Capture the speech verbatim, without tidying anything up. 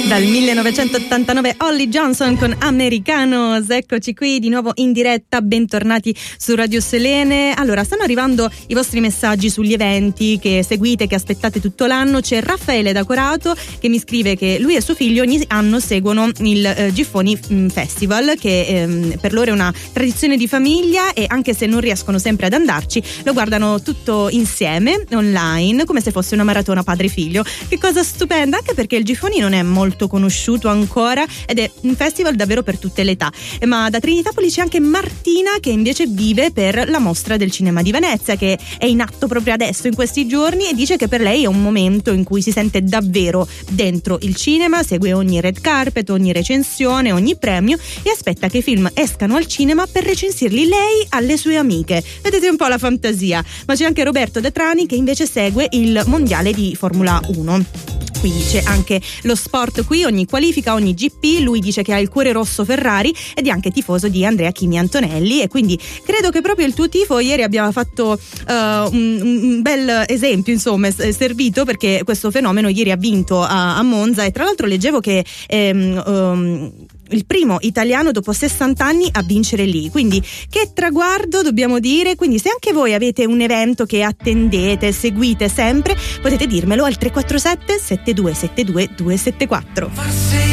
Dal millenovecentottantanove Holly Johnson con Americanos. Eccoci qui di nuovo in diretta, bentornati su Radio Selene. Allora, stanno arrivando i vostri messaggi sugli eventi che seguite, che aspettate tutto l'anno. C'è Raffaele da Corato che mi scrive che lui e suo figlio ogni anno seguono il eh, Giffoni Festival, che ehm, per loro è una tradizione di famiglia, e anche se non riescono sempre ad andarci, lo guardano tutto insieme online come se fosse una maratona padre-figlio. Che cosa stupenda, anche perché il Giffoni non è molto conosciuto ancora ed è un festival davvero per tutte le età. Ma da Trinitapoli c'è anche Martina che invece vive per la mostra del cinema di Venezia, che è in atto proprio adesso in questi giorni, e dice che per lei è un momento in cui si sente davvero dentro il cinema, segue ogni red carpet, ogni recensione, ogni premio, e aspetta che i film escano al cinema per recensirli lei alle sue amiche. Vedete un po' la fantasia. Ma c'è anche Roberto De Trani che invece segue il mondiale di Formula uno. Quindi c'è anche lo sport qui, ogni qualifica, ogni G P. Lui dice che ha il cuore rosso Ferrari ed è anche tifoso di Andrea Kimi Antonelli, e quindi credo che proprio il tuo tifo ieri abbia fatto uh, un, un bel esempio, insomma, è servito, perché questo fenomeno ieri ha vinto a, a Monza. E tra l'altro leggevo che ehm, um, il primo italiano dopo sessanta anni a vincere lì, quindi che traguardo, dobbiamo dire. Quindi se anche voi avete un evento che attendete, seguite sempre, potete dirmelo al tre quattro sette sette due sette due due sette quattro.